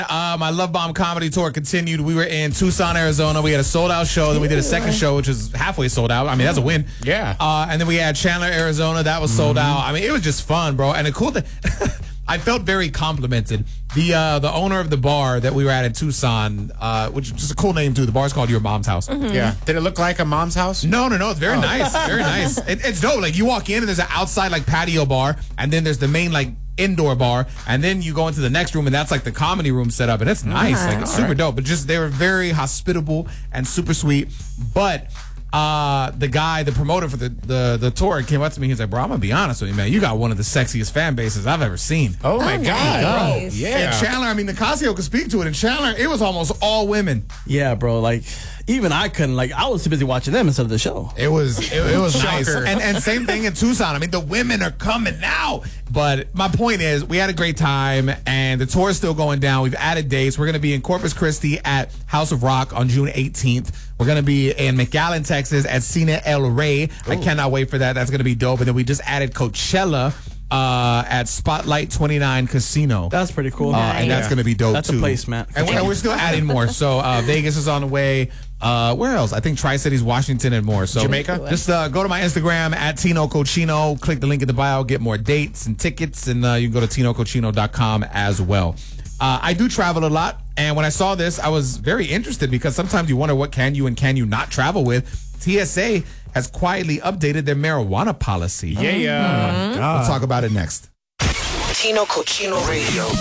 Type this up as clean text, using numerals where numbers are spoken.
My Love Bomb comedy tour continued. We were in Tucson, Arizona. We had a sold-out show. Then we did a second show, which was halfway sold out. I mean, that's a win. Yeah. And then we had Chandler, Arizona. That was sold out. I mean, it was just fun, bro. And the cool thing, I felt very complimented. The owner of the bar that we were at in Tucson, which is just a cool name, too. The bar's called Your Mom's House. Yeah. Did it look like a mom's house? No. It's very nice. Very nice. It's dope. Like, you walk in and there's an outside, like, patio bar. And then there's the main, like, indoor bar, and then you go into the next room, and that's like the comedy room set up, and it's nice. Like, it's super dope. But just they were very hospitable and super sweet. But the guy, the promoter for the tour, came up to me. He's like, "Bro, I'm gonna be honest with you, man. You got one of the sexiest fan bases I've ever seen." Oh my God, nice. bro! Yeah. And Chandler, I mean, Nicasio could speak to it. And Chandler, it was almost all women. Yeah, bro. Like, even I couldn't. Like, I was too busy watching them instead of the show. It was nice. Shocker. And same thing in Tucson. I mean, the women are coming now. But my point is, we had a great time, and the tour is still going down. We've added dates. We're going to be in Corpus Christi at House of Rock on June 18th. We're going to be in McAllen, Texas at Cine El Rey. I cannot wait for that. That's going to be dope. And then we just added Coachella at Spotlight 29 Casino. That's pretty cool. And that's going to be dope, That's too. a placement. And we're still adding more. So Vegas is on the way. Where else? I think Tri-Cities, Washington, and more. So Jamaica? Just go to my Instagram at Tino Cochino. Click the link in the bio. Get more dates and tickets. And you can go to TinoCochino.com as well. I do travel a lot. And when I saw this, I was very interested because sometimes you wonder what can you and can you not travel with. TSA has quietly updated their marijuana policy. Yeah. We'll talk about it next. Tino Cochino Radio.